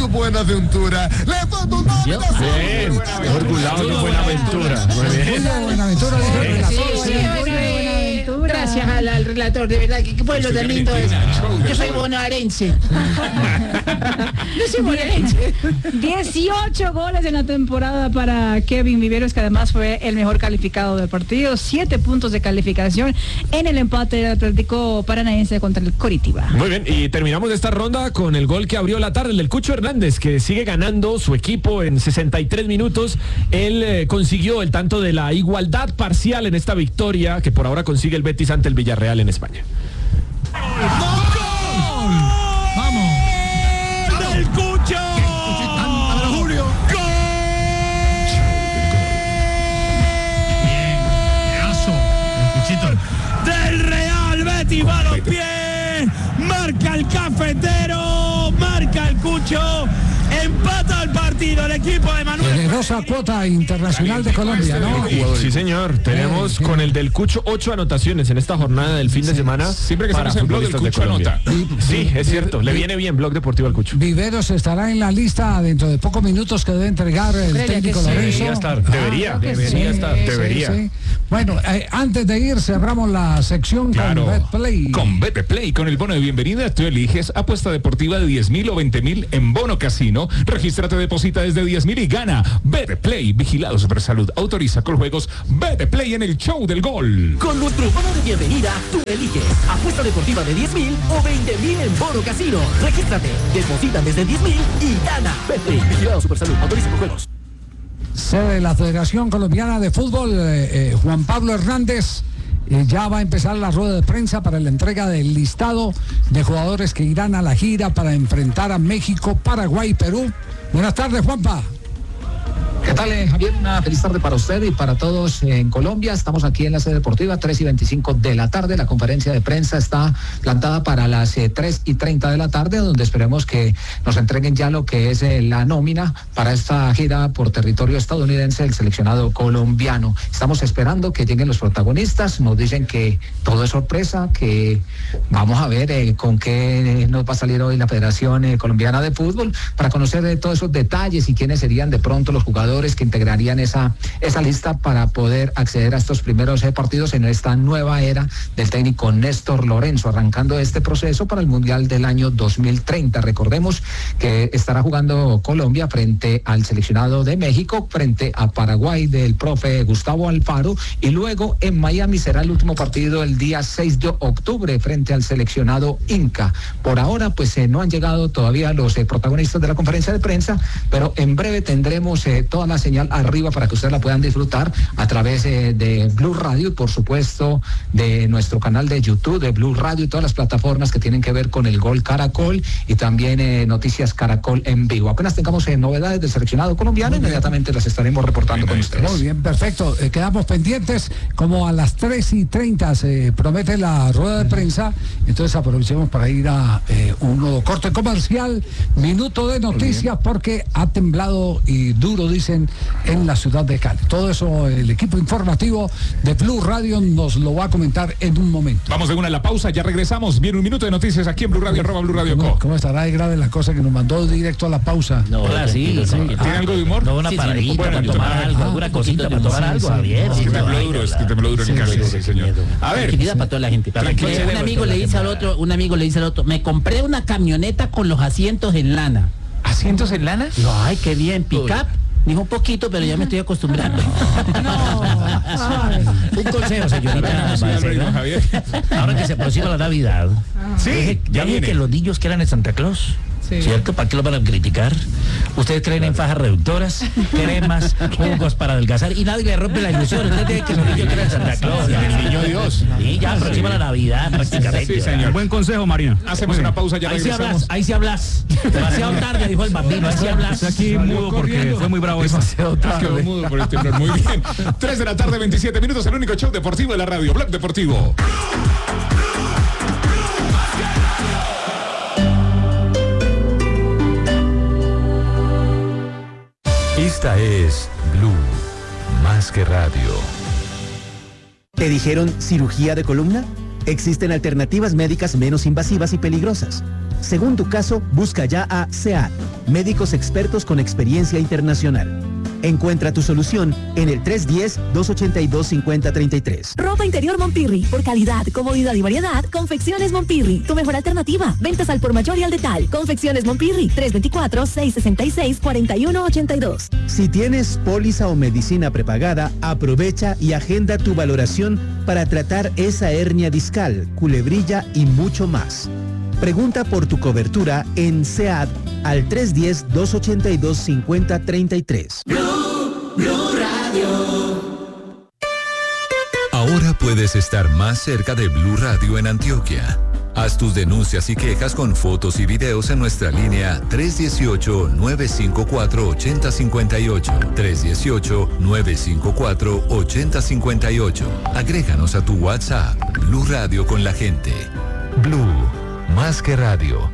Buenaventura. Le falta un nombre. Bien, orgulloso de Buenaventura. Muy bien. Buenaventura dijo el relator. Gracias al relator, de verdad, que pueblo tan lindo es. Yo soy bonaerense. Yo soy bonaerense. 18 goles en la temporada para Kevin Viveros, que además fue el mejor calificado del partido. 7 puntos de calificación en el empate del Atlético Paranaense contra el Coritiba. Muy bien, y terminamos esta ronda con el gol que abrió la tarde, el del Cucho Hernández, que sigue ganando su equipo en 63 minutos. Él consiguió el tanto de la igualdad parcial en esta victoria que por ahora consigue el Betis ante el Villarreal en España. ¡Gol! ¡Vamos! ¡Del Cucho! Julio. ¡Gol! Bien, pedazo. El Cuchito. Del Real Betis Balompié, marca el cafetero, marca el Cucho, empata el partido el equipo de Manuel. Generosa cuota internacional de Colombia, ¿no? Sí, señor. Tenemos con el del Cucho 8 anotaciones en esta jornada del fin de semana. Siempre que estamos en Blog del Cucho anota. Sí, es cierto. Le viene bien Blog Deportivo al Cucho. Viveros estará en la lista dentro de pocos minutos que debe entregar el técnico Lorenzo. Debería estar. Debería. Sí. Bueno, antes de ir cerramos la sección con Betplay. Con Betplay, con el bono de bienvenida, tú eliges apuesta deportiva de 10.000 o 20.000 en Bono Casino. Regístrate, deposita desde 10.000 y gana. Betplay, vigilado Supersalud, autoriza con juegos. Betplay en el show del gol. Con nuestro bono de bienvenida, tú eliges apuesta deportiva de 10.000 o 20.000 en Bono Casino. Regístrate, deposita desde 10.000 y gana. Betplay, vigilado Supersalud, autoriza con juegos. Sede de la Federación Colombiana de Fútbol, Juan Pablo Hernández, ya va a empezar la rueda de prensa para la entrega del listado de jugadores que irán a la gira para enfrentar a México, Paraguay y Perú. Buenas tardes, Juanpa. ¿Qué tal, Javier? Una feliz tarde para usted y para todos en Colombia. Estamos aquí en la sede deportiva, 3:25 de la tarde. La conferencia de prensa está plantada para las 3:30 de la tarde, donde esperemos que nos entreguen ya lo que es la nómina para esta gira por territorio estadounidense del seleccionado colombiano. Estamos esperando que lleguen los protagonistas. Nos dicen que todo es sorpresa, que vamos a ver con qué nos va a salir hoy la Federación Colombiana de Fútbol para conocer todos esos detalles y quiénes serían de pronto los jugadores que integrarían esa lista para poder acceder a estos primeros partidos en esta nueva era del técnico Néstor Lorenzo, arrancando este proceso para el Mundial del año 2030. Recordemos que estará jugando Colombia frente al seleccionado de México, frente a Paraguay del profe Gustavo Alfaro, y luego en Miami será el último partido el día 6 de octubre frente al seleccionado Inca. Por ahora pues no han llegado todavía los protagonistas de la conferencia de prensa, pero en breve tendremos toda la señal arriba para que ustedes la puedan disfrutar a través de Blue Radio y por supuesto de nuestro canal de YouTube de Blue Radio y todas las plataformas que tienen que ver con el Gol Caracol y también Noticias Caracol en vivo. Apenas tengamos novedades del seleccionado colombiano, inmediatamente las estaremos reportando con ustedes. Muy bien, perfecto. Quedamos pendientes, como a las 3:30 se promete la rueda de prensa, entonces aprovechemos para ir a un nuevo corte comercial, minuto de noticias, porque ha temblado y duro, dicen, en la ciudad de Cali. Todo eso el equipo informativo de Blue Radio nos lo va a comentar en un momento. Vamos de una a la pausa, ya regresamos. Viene un minuto de noticias aquí en Blue Radio, @Blue Radio Co. ¿Cómo estará de grave la cosa que nos mandó directo a la pausa? No, sí. ¿Tiene algo de humor? No, una paradita para tomar algo, alguna cosita para tomar algo, Javier. Es que tembló duro, en Cali, sí, señor. A ver. Tranquilidad para toda la gente. Un amigo le dice al otro, me compré una camioneta con los asientos en lana. ¿Asientos en lana? No, ay, qué bien, pick-up. Dijo un poquito, pero ya me estoy acostumbrando. Un consejo, señorita. Ahora que se aproxima la Navidad. Sí, ya viene que los niños quieran de Santa Claus. Sí. ¿Cierto? ¿Para qué lo van a criticar? Ustedes creen en fajas reductoras, cremas, jugos para adelgazar y nadie le rompe la ilusión. Ustedes creen que los niños creen en Santa Claus. El niño Dios. Sí, ya aproxima la Navidad prácticamente. Sí, señor. Buen consejo, Marina. Hacemos una pausa, ya regresamos. Ahí sí hablas. Demasiado tarde, dijo el bambino. Ahí sí hablas. Aquí mudo porque fue muy bravo eso. Quedó mudo por este honor. Muy bien. 3 de la tarde, 27 minutos, el único show deportivo de la radio. Blog Deportivo. Esta es Blue, más que radio. ¿Te dijeron cirugía de columna? Existen alternativas médicas menos invasivas y peligrosas. Según tu caso, busca ya a SEAD, médicos expertos con experiencia internacional. Encuentra tu solución en el 310-282-5033. Ropa interior Montpirri. Por calidad, comodidad y variedad, Confecciones Montpirri. Tu mejor alternativa. Ventas al por mayor y al detal. Confecciones Montpirri. 324-666-4182. Si tienes póliza o medicina prepagada, aprovecha y agenda tu valoración para tratar esa hernia discal, culebrilla y mucho más. Pregunta por tu cobertura en SEAD al 310-282-5033. Blue Radio. Ahora puedes estar más cerca de Blue Radio en Antioquia. Haz tus denuncias y quejas con fotos y videos en nuestra línea 318-954-8058. 318-954-8058. Agréganos a tu WhatsApp. Blue Radio con la gente. Blue, más que radio.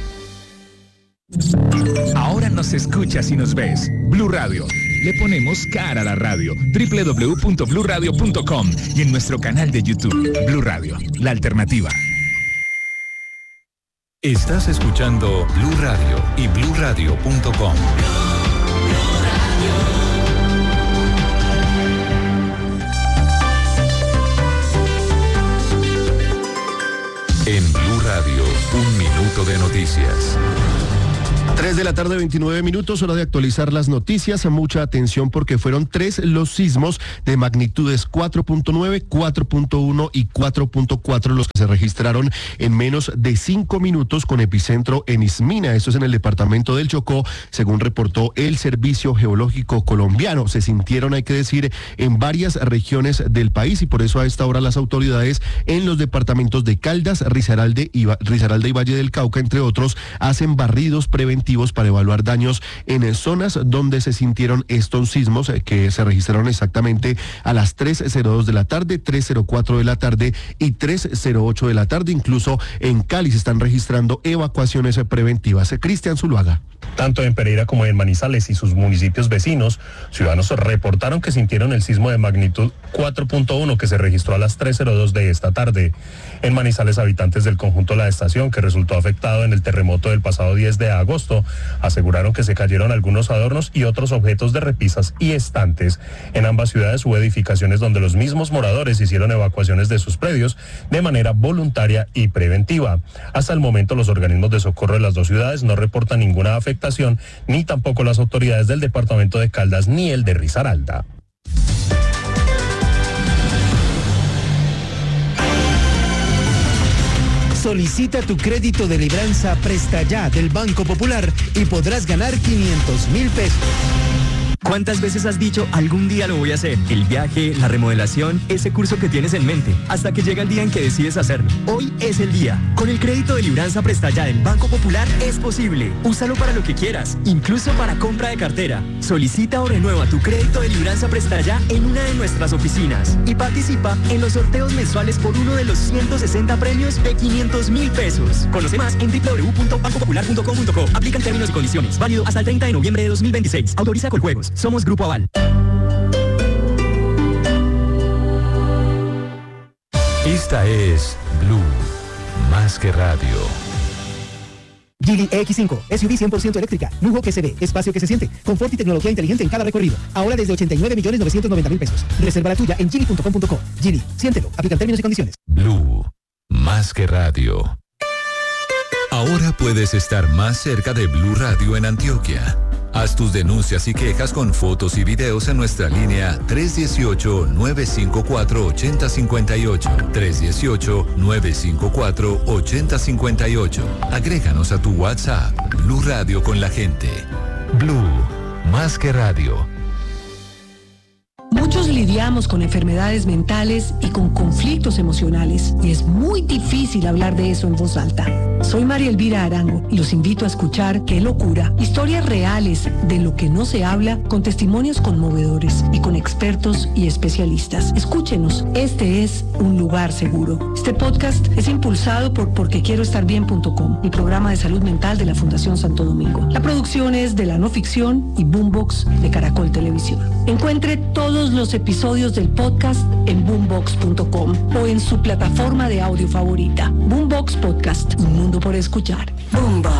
Ahora nos escuchas y nos ves. Blue Radio. Le ponemos cara a la radio. www.bluradio.com y en nuestro canal de YouTube. Blue Radio, la alternativa. Estás escuchando Blue Radio y bluradio.com. En Blue Radio, 1 minuto de noticias. 3 de la tarde, 29 minutos, hora de actualizar las noticias. Mucha atención porque fueron 3 los sismos de magnitudes 4.9, 4.1 y 4.4 los que se registraron en menos de 5 minutos con epicentro en Ismina. Esto es en el departamento del Chocó, según reportó el Servicio Geológico Colombiano. Se sintieron, hay que decir, en varias regiones del país y por eso a esta hora las autoridades en los departamentos de Caldas, Risaralda y Valle del Cauca, entre otros, hacen barridos preventivos para evaluar daños en zonas donde se sintieron estos sismos que se registraron exactamente a las 3:02 de la tarde, 3:04 de la tarde y 3:08 de la tarde. Incluso en Cali se están registrando evacuaciones preventivas. Cristian Zuluaga. Tanto en Pereira como en Manizales y sus municipios vecinos, ciudadanos reportaron que sintieron el sismo de magnitud 4.1 que se registró a las 3:02 de esta tarde. En Manizales, habitantes del conjunto La Estación, que resultó afectado en el terremoto del pasado 10 de agosto, aseguraron que se cayeron algunos adornos y otros objetos de repisas y estantes. En ambas ciudades hubo edificaciones donde los mismos moradores hicieron evacuaciones de sus predios de manera voluntaria y preventiva. Hasta el momento, los organismos de socorro de las dos ciudades no reportan ninguna afectación, ni tampoco las autoridades del departamento de Caldas ni el de Risaralda. Solicita tu crédito de libranza Presta Ya del Banco Popular y podrás ganar 500.000 pesos. ¿Cuántas veces has dicho algún día lo voy a hacer? El viaje, la remodelación, ese curso que tienes en mente, hasta que llega el día en que decides hacerlo. Hoy es el día. Con el crédito de libranza Presta Ya del Banco Popular es posible. Úsalo para lo que quieras, incluso para compra de cartera. Solicita o renueva tu crédito de libranza Presta Ya en una de nuestras oficinas y participa en los sorteos mensuales por uno de los 160 premios de 500.000 pesos. Conoce más en www.bancopopular.com.co. Aplican términos y condiciones. Válido hasta el 30 de noviembre de 2026. Autoriza Coljuegos. Somos Grupo Aval. Esta es Blue, más que radio. Geely EX5, SUV 100% eléctrica, lujo que se ve, espacio que se siente, confort y tecnología inteligente en cada recorrido. Ahora desde 89.990.000 pesos. Reserva la tuya en geely.com.co. Geely, siéntelo, aplican términos y condiciones. Blue, más que radio. Ahora puedes estar más cerca de Blue Radio en Antioquia. Haz tus denuncias y quejas con fotos y videos en nuestra línea 318-954-8058. 318-954-8058. Agréganos a tu WhatsApp. Blue Radio con la gente. Blue, más que radio. Muchos lidiamos con enfermedades mentales y con conflictos emocionales y es muy difícil hablar de eso en voz alta. Soy María Elvira Arango y los invito a escuchar Qué Locura, historias reales de lo que no se habla con testimonios conmovedores y con expertos y especialistas. Escúchenos, este es un lugar seguro. Este podcast es impulsado por porquequieroestarbien.com, el programa de salud mental de la Fundación Santo Domingo. La producción es de La No Ficción y Boombox de Caracol Televisión. Encuentre todos los episodios del podcast en boombox.com o en su plataforma de audio favorita. Boombox Podcast, un mundo por escuchar. Boombox.